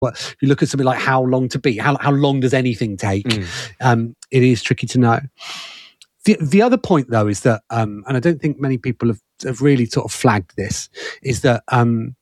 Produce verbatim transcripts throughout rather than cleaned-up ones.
Well, if you look at something like How Long to Beat, how how long does anything take? Mm. Um, it is tricky to know. The the other point though is that, um, and I don't think many people have have really sort of flagged this, is that um,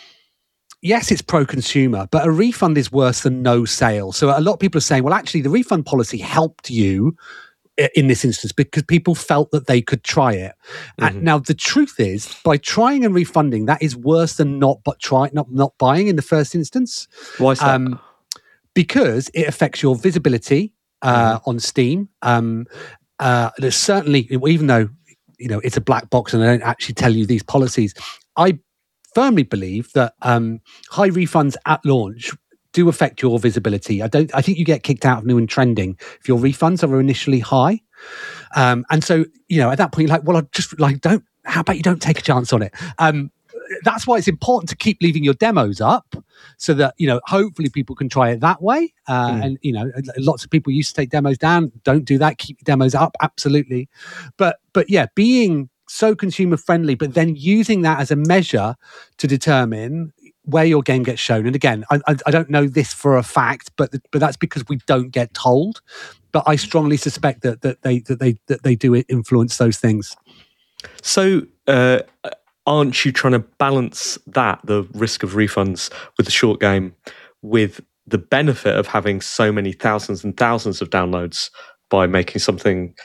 yes, it's pro-consumer, but a refund is worse than no sale. So a lot of people are saying, well, actually, the refund policy helped you in this instance because people felt that they could try it. Mm-hmm. And now, the truth is, by trying and refunding, that is worse than not but try not not buying in the first instance. Why is that? Um, because it affects your visibility uh, mm-hmm. on Steam. Um, uh, there's certainly, even though you know it's a black box and I don't actually tell you these policies, I firmly believe that um, high refunds at launch do affect your visibility. I don't. I think you get kicked out of new and trending if your refunds are initially high. Um, and so, you know, at that point, you're like, well, I just like don't. How about you don't take a chance on it? Um, that's why it's important to keep leaving your demos up, so that you know, hopefully, people can try it that way. Uh, mm. And you know, lots of people used to take demos down. Don't do that. Keep your demos up, absolutely. But but yeah, being so consumer friendly, but then using that as a measure to determine where your game gets shown. And again, I, I, I don't know this for a fact, but but that's because we don't get told. But I strongly suspect that that they that they that they do influence those things. So, uh, aren't you trying to balance that, the risk of refunds with the short game, with the benefit of having so many thousands and thousands of downloads by making something,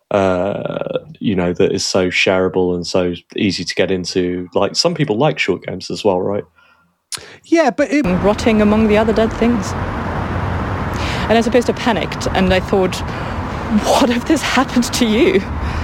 uh, you know, that is so shareable and so easy to get into? Like, some people like short games as well, right? Yeah, but it... rotting among the other dead things. And I suppose I panicked and I thought, what if this happened to you?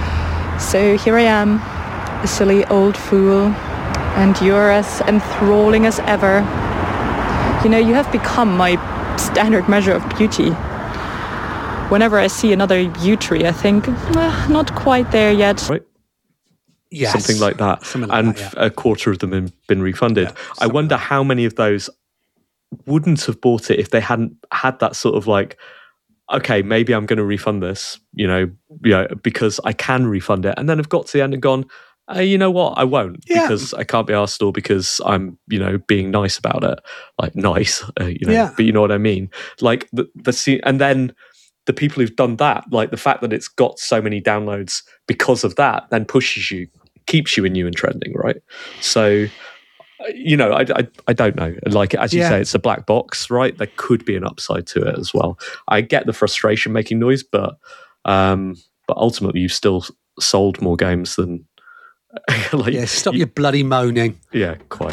So here I am, a silly old fool, and you're as enthralling as ever. You know, you have become my standard measure of beauty. Whenever I see another yew tree, I think, eh, not quite there yet. Right. Yes. Something like that. Something like and that, yeah. A quarter of them have been refunded. Yeah, I wonder like how many of those wouldn't have bought it if they hadn't had that sort of like, okay, maybe I'm going to refund this, you know, you know, because I can refund it. And then have got to the end and gone, uh, you know what, I won't yeah. because I can't be arsed, or because I'm, you know, being nice about it. Like nice, uh, you know, yeah. but you know what I mean? Like the, the and then the people who've done that, like the fact that it's got so many downloads because of that, then pushes you, keeps you in new and trending, right? So, you know, I, I, I don't know. Like, as you yeah. say, it's a black box, right? There could be an upside to it as well. I get the frustration making noise, but um, but ultimately you've still sold more games than... like, yeah, stop you, your bloody moaning. Yeah, quite.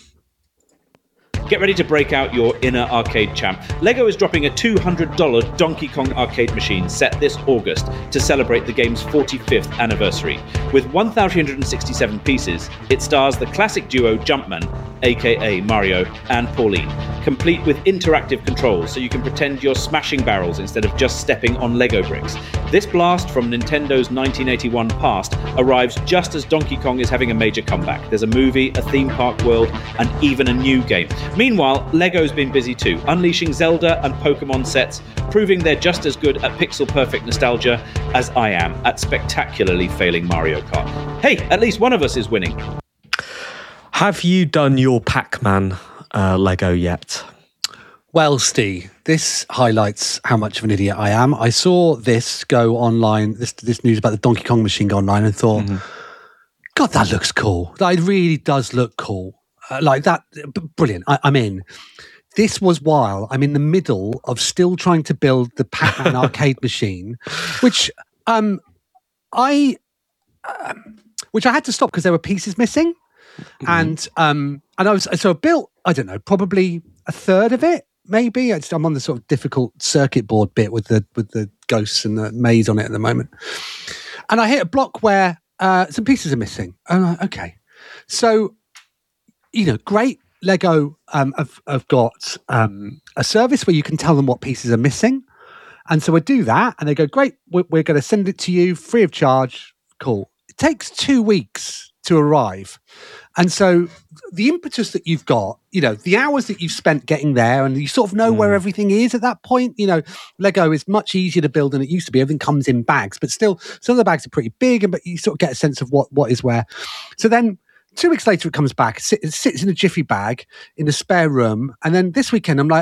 Get ready to break out your inner arcade champ. LEGO is dropping a two hundred dollars Donkey Kong arcade machine set this August to celebrate the game's forty-fifth anniversary. With one thousand sixty-seven pieces, it stars the classic duo Jumpman, aka Mario, and Pauline, complete with interactive controls so you can pretend you're smashing barrels instead of just stepping on Lego bricks. This blast from Nintendo's nineteen eighty-one past arrives just as Donkey Kong is having a major comeback. There's a movie, a theme park world, and even a new game. Meanwhile, LEGO's been busy too, unleashing Zelda and Pokemon sets, proving they're just as good at pixel-perfect nostalgia as I am at spectacularly failing Mario Kart. Hey, at least one of us is winning. Have you done your Pac-Man uh, Lego yet? Well, Steve, this highlights how much of an idiot I am. I saw this go online, this this news about the Donkey Kong machine go online, and thought, mm-hmm. God, that looks cool. That really does look cool. Uh, like that, brilliant. I, I'm in. This was while I'm in the middle of still trying to build the Pac-Man arcade machine, which um, I, uh, which I had to stop because there were pieces missing, mm-hmm. and um, and I was so I built. I don't know, probably a third of it, maybe. I'm on the sort of difficult circuit board bit with the with the ghosts and the maze on it at the moment, and I hit a block where uh, some pieces are missing. Oh, okay, so. You know, great. Lego um, have, have got um, a service where you can tell them what pieces are missing. And so I do that and they go, great, we're, we're going to send it to you free of charge. Cool. It takes two weeks to arrive. And so the impetus that you've got, you know, the hours that you've spent getting there and you sort of know mm. where everything is at that point, you know, Lego is much easier to build than it used to be. Everything comes in bags, but still some of the bags are pretty big, and but you sort of get a sense of what, what is where. So then Two weeks later, it comes back. It sits in a jiffy bag in a spare room. And then this weekend, I'm like,